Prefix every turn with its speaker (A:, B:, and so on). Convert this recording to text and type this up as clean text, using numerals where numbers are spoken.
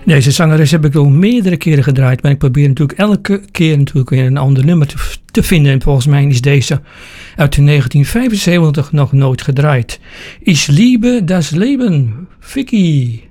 A: Deze zangeres heb ik al meerdere keren gedraaid, maar ik probeer natuurlijk elke keer weer een ander nummer te vinden. En volgens mij is deze uit 1975 nog nooit gedraaid. Ich liebe das Leben, Vicky.